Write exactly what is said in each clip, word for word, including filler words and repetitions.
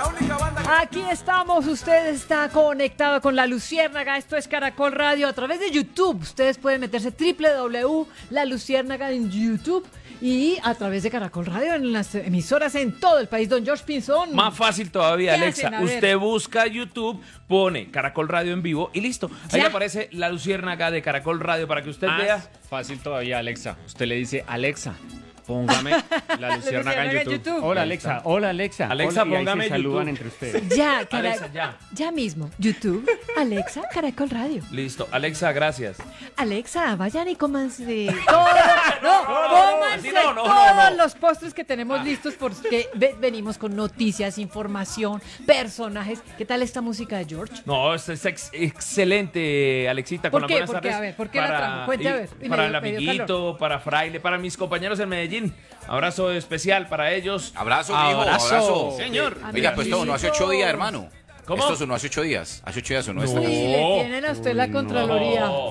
Aquí estamos, usted está conectado con La Luciérnaga, esto es Caracol Radio a través de YouTube. Ustedes pueden meterse doble u doble u doble u punto La Luciérnaga en YouTube y a través de Caracol Radio en las emisoras en todo el país. Don George Pinzón. Más fácil todavía, Alexa. Hacen? Usted busca YouTube, pone Caracol Radio en vivo y listo. Ahí ¿Ya? aparece La Luciérnaga de Caracol Radio para que usted Más vea. fácil todavía, Alexa. Usted le dice, Alexa, póngame La Luciérnaga en en YouTube. YouTube. Hola Alexa, hola Alexa. Alexa, Hola, y ahí se póngame saludan YouTube. entre ustedes. Ya, cara- Alexa, ya. ya mismo. YouTube, Alexa, Caracol Radio. Listo. Alexa, gracias. Alexa, vayan y cómanse todo, no, cómanse así no, no, todos no, no. los postres que tenemos listos porque ve- venimos con noticias, información, personajes. ¿Qué tal esta música de George? No, esto es ex- excelente, Alexita. ¿Por con qué? las buenas ¿Por qué? tardes A ver, ¿por qué la para- trajo? Cuente, y- a ver. Y me Para dio- el me dio amiguito, para Fraile, para mis compañeros en Medellín. Abrazo especial para ellos. Abrazo, mijo, Abrazo. abrazo. Señor. Oiga, pues esto no hace ocho días, hermano. ¿Cómo? Esto sonó hace ocho días. Hace ocho días sonó No. esto. Uy, le tienen a usted la Contraloría. No.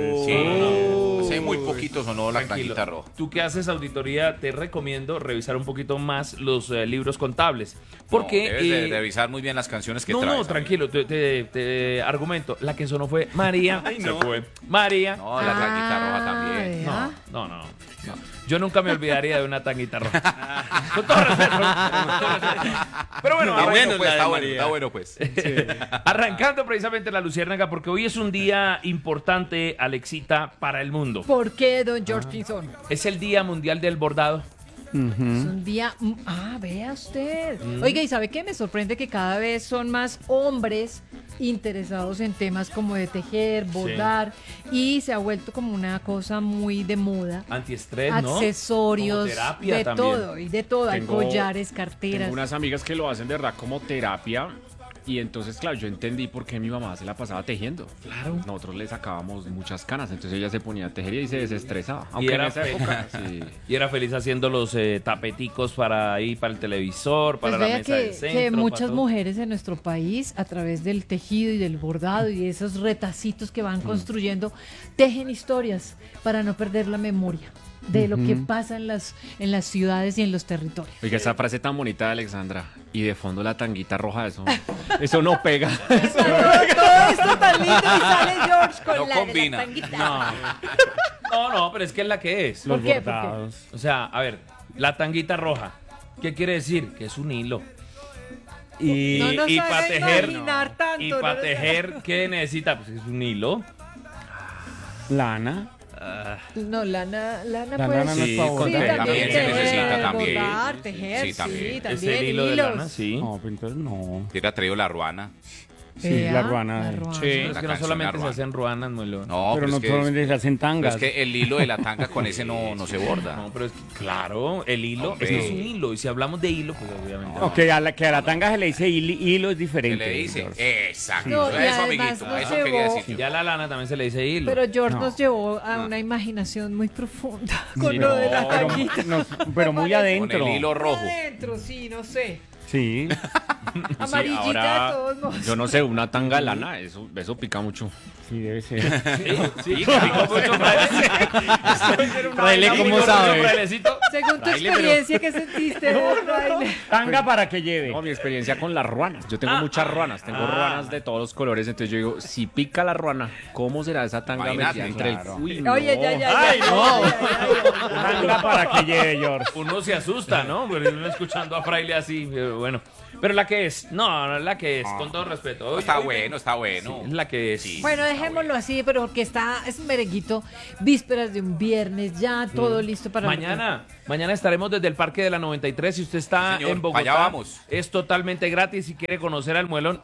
Sí. Hace muy poquito sonó la Tranquilo. tanguita roja. Tú que haces auditoría, te recomiendo revisar un poquito más los eh, libros contables. Porque. No, debes de, eh, de revisar muy bien las canciones que no, traes. no, tranquilo, te, te- te argumento. La que sonó fue María. Se fue. María. No, la tanguita roja también. vea. No, no, no, no. Yo nunca me olvidaría de una tanguita roja. Con todo respeto. con todo respeto. Pero bueno, Está arran- bueno, pues, está bueno, está bueno, pues. arrancando precisamente la Luciérnaga, porque hoy es un día importante, Alexita, para el mundo. ¿Por qué, don George Pinzón? Es el Día Mundial del Bordado. Es un día... mm, Ah, vea usted. Oiga, ¿y sabe qué? Me sorprende que cada vez son más hombres interesados en temas como de tejer, bordar, y se ha vuelto como una cosa muy de moda. Antiestrés, ¿no? Accesorios, Como terapia de también. todo, y de todo. Hay Tengo- collares, carteras. Tengo unas amigas que lo hacen de verdad como terapia. Y entonces, claro, yo entendí por qué mi mamá se la pasaba tejiendo. Claro. Nosotros le sacábamos muchas canas, entonces ella se ponía a tejer y se desestresaba. Aunque era en esa fe- época, sí. Y era feliz haciendo los eh, tapeticos para ahí, para el televisor, para Pues la vea mesa que, del centro. que para muchas todo. mujeres en nuestro país, a través del tejido y del bordado y de esos retacitos que Mm. van construyendo, tejen historias para no perder la memoria de lo que pasa en las, en las ciudades y en los territorios. Oiga, esa frase tan bonita de Alexandra. Y de fondo la tanguita roja, eso, eso no pega. Todo, todo esto tan lindo y sale George con No la, de la combina. tanguita. No, no, pero es que es la que es. ¿Por qué? ¿Por qué? O sea, a ver, la tanguita roja. ¿Qué quiere decir? Que es un hilo. Y, No nos y haga para tejer, imaginar tanto, y no para nos tejer, ¿qué necesita? Pues es un hilo. Lana. No, lana, lana La pues. lana no es Sí, para con bordar. tejer. También se tejer, necesita, también. bordar, tejer, Sí, sí, también. también. Es el hilo de hilos. lana, sí. No, pero entonces no. Hubiera traído la ruana. Sí, Vea, la ruana. la de- ruana. Sí, es La que no canción solamente La se Ruana. hacen ruanas, Muelo. No, pero pero no es que, solamente se hacen pero tangas. es que el hilo de la tanga con ese no, no se borda. No, pero es que, claro, el hilo, Hombre. es que es un hilo. Y si hablamos de hilo, pues obviamente. Ok, a la, que a la tanga se le dice hili- hilo es ¿Qué diferente. le dice? George. Exacto. No, y eso, además amiguito. nos Eso quería llevó- decir yo. Ya la lana también se le dice hilo. Pero George No. nos llevó a No. una imaginación muy profunda con Sí, lo de no, la pero, tanguita. nos- pero muy Con adentro. Con el hilo rojo. Adentro, sí, no sé. Sí. Amarillita ahora, de todos modos. yo no sé, una tanga lana, eso, eso pica mucho. Sí, debe ser. Sí, pico mucho, Fraile. Fraile, ¿cómo Pico mucho, sabe? Frailecito. Según tu Fraile, experiencia, ¿qué sentiste? Fraile? Tanga para que lleve. No, mi experiencia con las ruanas. Yo tengo muchas ruanas, tengo ah. ruanas de todos los colores. Entonces yo digo, si pica la ruana, ¿cómo será esa tanga Imagínate, metida entre claro. el... Uy, no. Oye, ya, ya, ya. Ay, ya, no. ya, ya, ya. Tanga para que lleve, George. Uno se asusta, ¿no? Pero uno escuchando a Fraile así, eh, bueno. Pero la que es, no, no, la que es, con todo respeto. Hoy- Está hoy- bueno, está bueno. Es la que es. Sí. Bueno, dejémoslo así, pero porque está, es un merenguito, vísperas de un viernes, ya todo listo para... Mañana, mañana estaremos desde el Parque de la noventa y tres. Si usted está Señor, en Bogotá, allá vamos. es totalmente gratis. Si quiere conocer al muelón,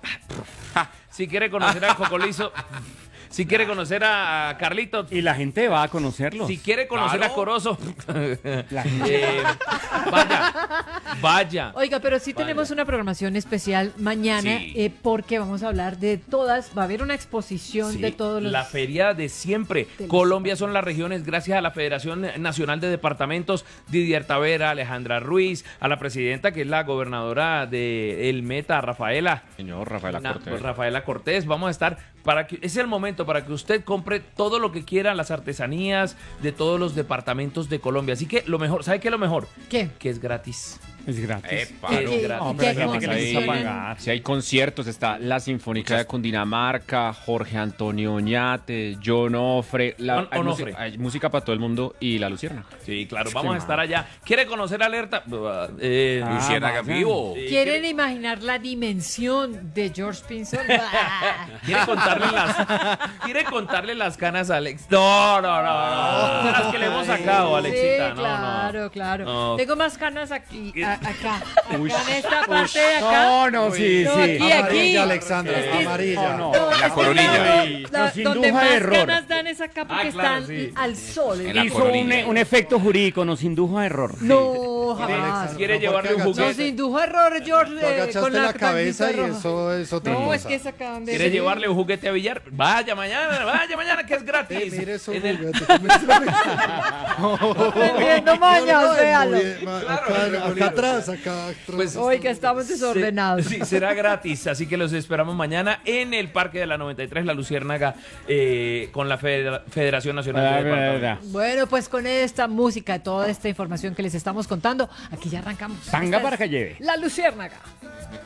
si quiere conocer al cocolizo, si quiere conocer a a Carlitos, Y la gente va a conocerlos. si quiere conocer Claro. a Corozo, La gente- eh, vaya, vaya. Oiga, pero sí Vaya. tenemos una programación especial mañana Sí. eh, porque vamos a hablar de todas, va a haber una exposición Sí, de todos los... la feria de siempre. de los- Colombia son las regiones gracias a la Federación Nacional de Departamentos, Didier Tavera, Alejandra Ruiz, a la presidenta que es la gobernadora de El Meta, Rafaela. Señor Rafaela Na- Cortés. pues, Rafaela Cortés, vamos a estar para que es el momento para que usted compre todo lo que quiera, las artesanías de todos los departamentos de Colombia. Así que lo mejor, ¿sabe qué es lo mejor? ¿Qué? Que es gratis. Es gratis. Epa. ¿Y qué- gratis. y No, qué pero hay gente que necesita concesiones? pagar. Si hay conciertos, está la Sinfónica de Cundinamarca, Jorge Antonio Oñate, John Ofre, la, On- hay, Onofre. música, hay música para todo el mundo y la Lucierna. Sí, claro, vamos a estar allá. ¿Quiere conocer Alerta? Eh, Ah, Luciérnaga vaya. vivo. Sí. ¿Quieren imaginar la dimensión de George Pinson? ¿Quiere contarle las, ¿Quiere contarle las canas a Alex? No, no, no, no. Las que le hemos sacado, Alexita. Sí, No, claro, no. claro. No. Tengo más canas aquí, a- acá. Uy. Acá en esta parte de acá. No, no, sí, No, sí. aquí, aquí. Amarilla, Alexandra, Es que- amarilla. No, no. No, La es que coronilla. la- No, sin donde duda más de error. ganas dan es acá porque Ah, claro, están sí. al sol. En la Hizo un, coronilla. un efecto jurídico, nos indujo a error. No, ¿Quiere, jamás. quiere No, llevarle un porque No, juguete? se indujo a error, George. Tú eh, agachaste con la, la cabeza y tanguita roja. eso es otra No, cosa. es que se acaban de... ¿Quiere llevarle un juguete a Villar? Vaya mañana, vaya mañana, que es gratis. Eh, mire eso, En el- juguete, ¿cómo es? Aprendiendo mañas, No, no, véalo. muy bien, ma- acá, acá atrás, acá atrás. Pues, Hoy que estamos desordenados. Sí, será gratis, así que los esperamos mañana en el Parque de la noventa y tres, La Luciérnaga, eh, con la Federa- Federación Nacional de Departamentos. Bueno, pues con esta música, toda esta información que les estamos contando, aquí ya arrancamos. Tanga Esta para es que lleve. La Luciérnaga.